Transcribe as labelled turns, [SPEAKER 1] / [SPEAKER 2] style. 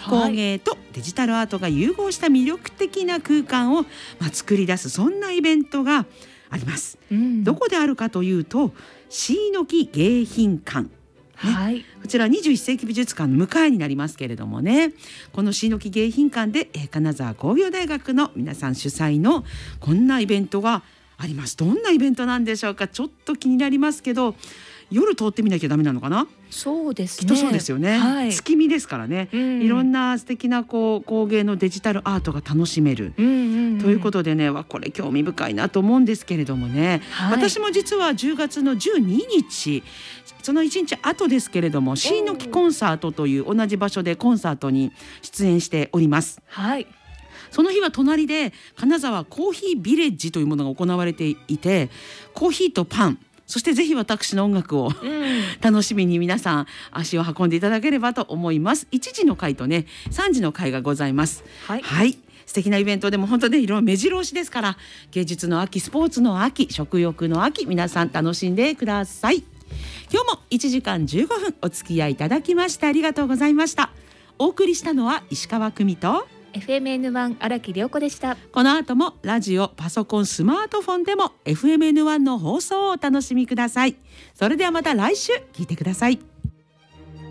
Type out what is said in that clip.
[SPEAKER 1] 工芸とデジタルアートが融合した魅力的な空間を、作り出す、そんなイベントがあります。どこであるかというと、椎の木迎賓館、こちら21世紀美術館の向かいになりますけれどもね、この椎の木迎賓館で金沢工業大学の皆さん主催のこんなイベントがあります。どんなイベントなんでしょうか。ちょっと気になりますけど、夜通ってみなきゃダメなのかな。
[SPEAKER 2] そうですね。
[SPEAKER 1] きっとそうですよね。月見ですからね、いろんな素敵な工芸のデジタルアートが楽しめる、ということでね、これ興味深いなと思うんですけれどもね、私も実は10月の12日その1日後ですけれども、椎の木コンサートという同じ場所でコンサートに出演しております。その日は隣で金沢コーヒービレッジというものが行われていて、コーヒーとパン、そしてぜひ私の音楽を、楽しみに皆さん足を運んでいただければと思います。1時の会とね3時の会がございます。素敵なイベントでも本当ね、いろいろ目白押しですから、芸術の秋、スポーツの秋、食欲の秋、皆さん楽しんでください。今日も1時間15分お付き合いいただきましてありがとうございました。お送りしたのは石川久美と
[SPEAKER 2] FMN1 荒木涼子でした。
[SPEAKER 1] この後もラジオ、パソコン、スマートフォンでも FMN1 の放送をお楽しみください。それではまた来週聞いてください。